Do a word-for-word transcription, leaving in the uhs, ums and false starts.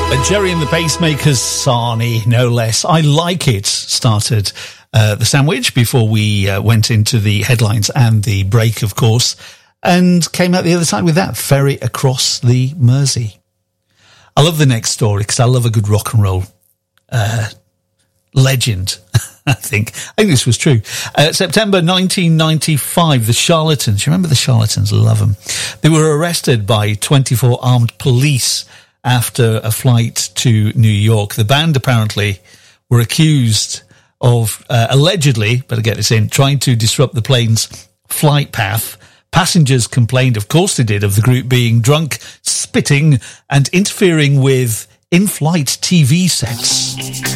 Jerry and the Pacemakers, Sarnie, no less. I Like It started uh, the sandwich before we uh, went into the headlines and the break, of course, and came out the other side with that, Ferry Across the Mersey. I love the next story because I love a good rock and roll uh, legend, I think. I think this was true. Uh, September nineteen ninety-five, the Charlatans, you remember the Charlatans? Love them. They were arrested by twenty-four armed police after a flight to New York. The band apparently were accused of, uh, allegedly, better get this in, trying to disrupt the plane's flight path. Passengers complained, of course they did, of the group being drunk, spitting, and interfering with in-flight T V sets.